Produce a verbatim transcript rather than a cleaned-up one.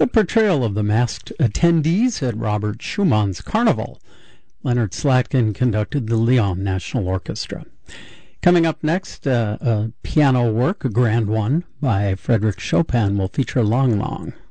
a portrayal of the masked attendees at Robert Schumann's Carnival. Leonard Slatkin conducted the Lyon National Orchestra. Coming up next, uh, a piano work, a grand one, by Frederick Chopin will feature Long Long.